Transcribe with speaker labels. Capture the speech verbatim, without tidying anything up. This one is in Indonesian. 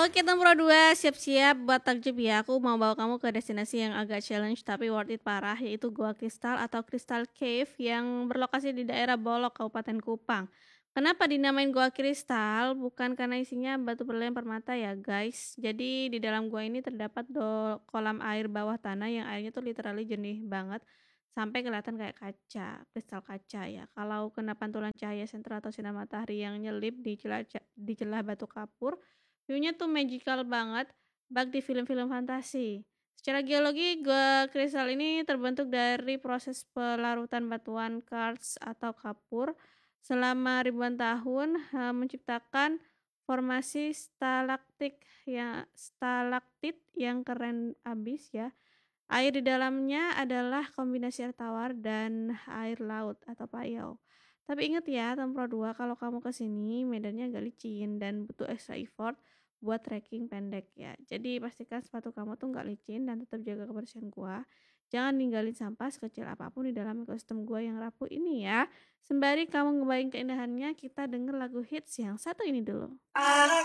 Speaker 1: Oke Tempro dua, siap-siap buat takjub ya. Aku mau bawa kamu ke destinasi yang agak challenge tapi worth it parah, yaitu Gua Kristal atau Crystal Cave yang berlokasi di daerah Bolok, Kabupaten Kupang. Kenapa dinamain Gua Kristal? Bukan karena isinya batu berlian permata ya guys. Jadi di dalam gua ini terdapat do kolam air bawah tanah yang airnya tuh literally jernih banget sampai kelihatan kayak kaca, kristal kaca ya. Kalau kena pantulan cahaya sentral atau sinar matahari yang nyelip di celah di celah batu kapur, view-nya tuh magical banget, bak di film-film fantasi. Secara geologi, gua kristal ini terbentuk dari proses pelarutan batuan karst atau kapur selama ribuan tahun, eh, menciptakan formasi stalaktik ya stalaktit yang keren abis ya. Air di dalamnya adalah kombinasi air tawar dan air laut atau payau. Tapi ingat ya, Tempro dua, kalau kamu ke sini medannya agak licin dan butuh extra effort buat trekking pendek ya. Jadi pastikan sepatu kamu tuh nggak licin dan tetap jaga kebersihan gua. Jangan ninggalin sampah sekecil apapun di dalam ekosistem gua yang rapuh ini ya. Sembari kamu ngebayang keindahannya, kita denger lagu hits yang satu ini dulu.